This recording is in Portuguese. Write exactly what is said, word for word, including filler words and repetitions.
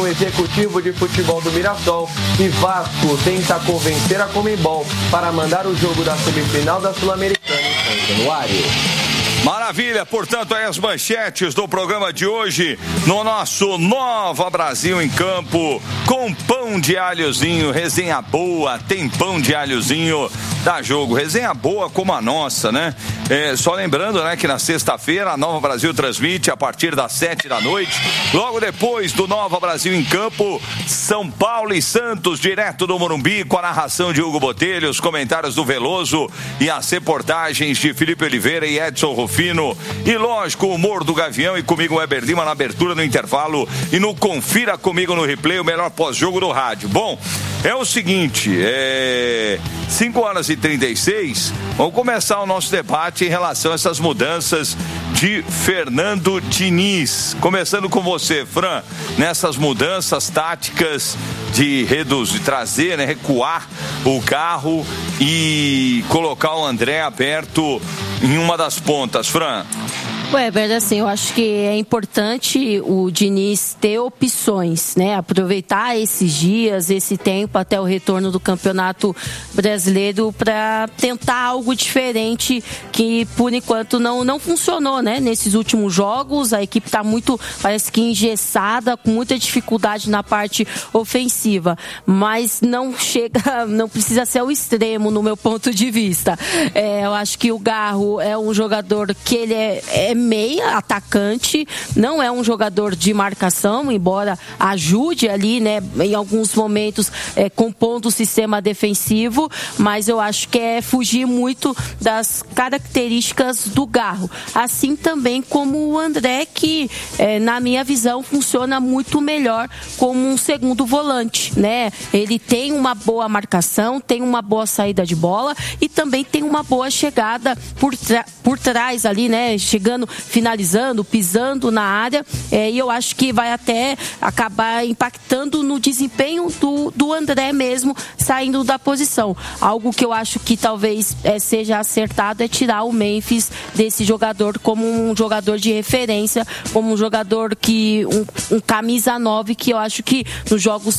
executivo de futebol do Mirassol e Vasco tenta convencer a Conmebol para mandar o jogo da semifinal da Sul-Americana em São Januário. Maravilha, portanto, aí as manchetes do programa de hoje no nosso Nova Brasil em Campo, com pão de alhozinho, resenha boa, tem pão de alhozinho, dá jogo, resenha boa como a nossa, né? É, só lembrando, né, que na sexta-feira a Nova Brasil transmite a partir das sete da noite, logo depois do Nova Brasil em Campo, São Paulo e Santos, direto do Morumbi, com a narração de Hugo Botelho, os comentários do Veloso e as reportagens de Felipe Oliveira e Edson Rufino, e lógico, o humor do Gavião e comigo o Weber Lima na abertura, no intervalo e no Confira Comigo no Replay, o melhor pós-jogo do rádio. Bom, é o seguinte, é cinco horas e trinta e seis, vamos começar o nosso debate em relação a essas mudanças de Fernando Diniz. Começando com você, Fran, nessas mudanças táticas de reduzir, trazer, né, recuar o carro e colocar o André aberto em uma das pontas, Fran. Weber, assim, eu acho que é importante o Diniz ter opções, né? Aproveitar esses dias, esse tempo até o retorno do Campeonato Brasileiro para tentar algo diferente que, por enquanto, não, não funcionou, né? Nesses últimos jogos, a equipe está muito, parece que engessada, com muita dificuldade na parte ofensiva, mas não chega, não precisa ser o extremo, no meu ponto de vista. É, eu acho que o Garro é um jogador que ele é, é meia, atacante, não é um jogador de marcação, embora ajude ali, né, em alguns momentos, é, compondo o sistema defensivo, mas eu acho que é fugir muito das características do Garro. Assim também como o André, que, é, na minha visão, funciona muito melhor como um segundo volante, né? Ele tem uma boa marcação, tem uma boa saída de bola e também tem uma boa chegada por, tra- por trás ali, né? Chegando, finalizando, pisando na área, é, e eu acho que vai até acabar impactando no desempenho do, do André mesmo, saindo da posição. Algo que eu acho que talvez é, seja acertado é tirar o Memphis desse jogador como um jogador de referência, como um jogador que, um, um camisa nove, que eu acho que nos jogos